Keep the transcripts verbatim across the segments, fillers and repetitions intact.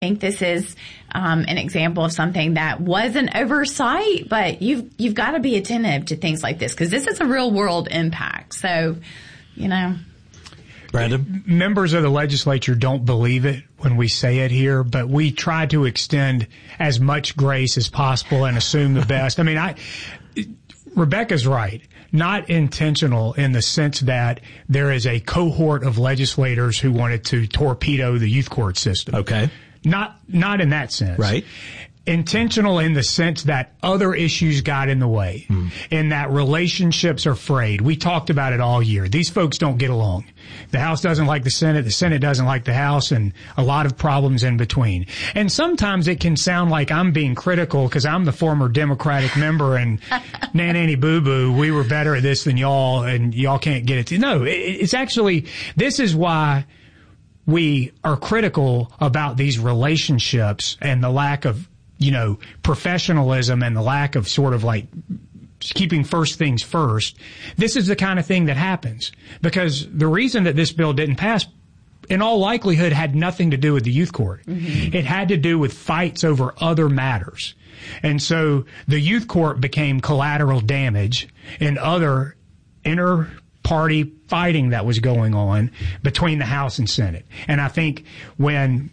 I think this is um, an example of something that was an oversight, but you've you've got to be attentive to things like this because this is a real world impact. So, you know. Brandon? Members of the legislature don't believe it when we say it here, but we try to extend as much grace as possible and assume the best. I mean, I, Rebecca's right. Not intentional in the sense that there is a cohort of legislators who wanted to torpedo the youth court system. Okay. Not, not in that sense. Right. Intentional in the sense that other issues got in the way, mm. and that relationships are frayed. We talked about it all year. These folks don't get along. The House doesn't like the Senate, the Senate doesn't like the House, and a lot of problems in between. And sometimes it can sound like I'm being critical because I'm the former Democratic member and nan nanny boo boo, we were better at this than y'all, and y'all can't get it. To, no, it, it's actually, this is why we are critical about these relationships and the lack of, you know, professionalism and the lack of sort of like keeping first things first. This is the kind of thing that happens because the reason that this bill didn't pass in all likelihood had nothing to do with the youth court. Mm-hmm. It had to do with fights over other matters. And so the youth court became collateral damage in other inter party fighting that was going on between the House and Senate. And I think when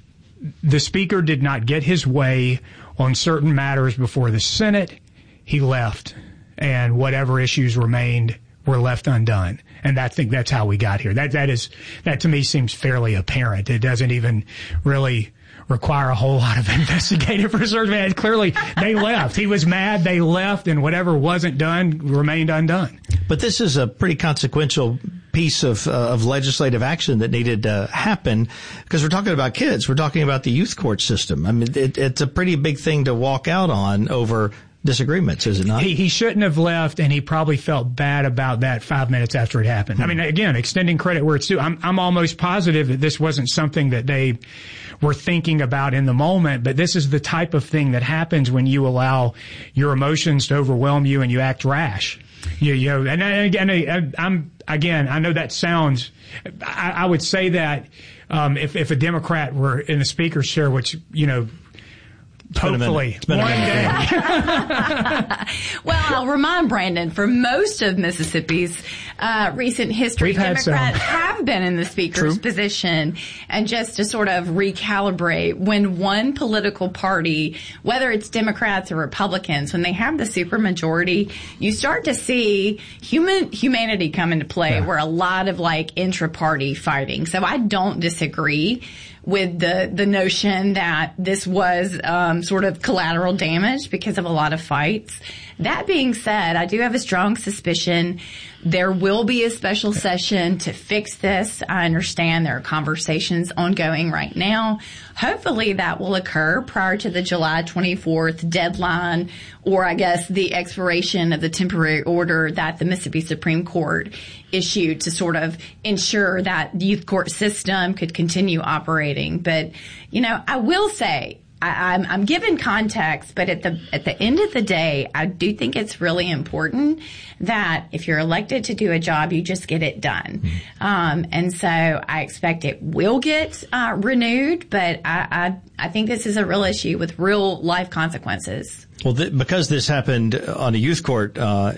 the Speaker did not get his way on certain matters before the Senate, he left, and whatever issues remained were left undone. And I think that's how we got here. That that is that to me seems fairly apparent. It doesn't even really require a whole lot of investigative research. Man, clearly they left. He was mad, they left, and whatever wasn't done remained undone. But this is a pretty consequential piece of uh, of legislative action that needed to happen because we're talking about kids. We're talking about the youth court system. I mean, it, it's a pretty big thing to walk out on over disagreements, is it not? He, he shouldn't have left, and he probably felt bad about that five minutes after it happened. Hmm. I mean, again, extending credit where it's due. I'm, I'm almost positive that this wasn't something that they were thinking about in the moment, but this is the type of thing that happens when you allow your emotions to overwhelm you and you act rash. You, you know, and again, I'm again, I know that sounds. I, I would say that um, if if a Democrat were in the speaker's chair, which you know. Hopefully, one day. Well, I'll remind Brandon, for most of Mississippi's uh, recent history, Democrats have been in the speaker's True. position. And just to sort of recalibrate, when one political party, whether it's Democrats or Republicans, when they have the supermajority, you start to see human humanity come into play, yeah. where a lot of like intra-party fighting. So I don't disagree with the the notion that this was um, sort of collateral damage because of a lot of fights. That being said, I do have a strong suspicion there will be a special session to fix this. I understand there are conversations ongoing right now. Hopefully that will occur prior to the July twenty-fourth deadline, or I guess the expiration of the temporary order that the Mississippi Supreme Court issued to sort of ensure that the youth court system could continue operating. But, you know, I will say, I, I'm, I'm given context, but at the at the end of the day, I do think it's really important that if you're elected to do a job, you just get it done. Mm-hmm. Um, and so I expect it will get uh, renewed, but I, I I think this is a real issue with real life consequences. Well, th- because this happened on a youth court uh,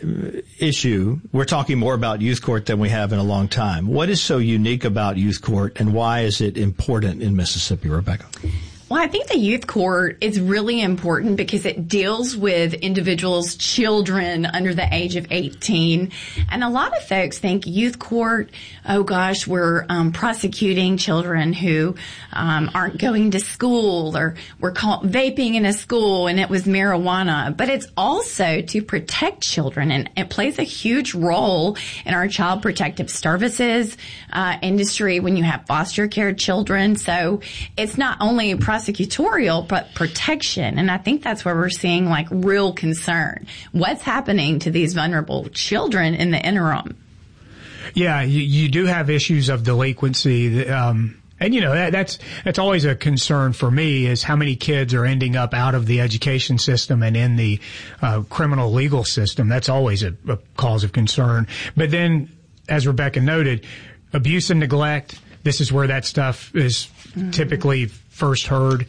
issue, we're talking more about youth court than we have in a long time. What is so unique about youth court, and why is it important in Mississippi, Rebecca? Well, I think the youth court is really important because it deals with individuals, children under the age of eighteen. And a lot of folks think youth court, oh gosh, we're um, prosecuting children who um, aren't going to school, or we're caught vaping in a school and it was marijuana. But it's also to protect children, and it plays a huge role in our child protective services uh, industry when you have foster care children. So it's not only a prosecutorial, but protection. And I think that's where we're seeing like real concern. What's happening to these vulnerable children in the interim? Yeah, you, you do have issues of delinquency. Um, and, you know, that, that's that's always a concern for me, is how many kids are ending up out of the education system and in the uh, criminal legal system. That's always a, a cause of concern. But then, as Rebecca noted, abuse and neglect, this is where that stuff is mm-hmm. typically first heard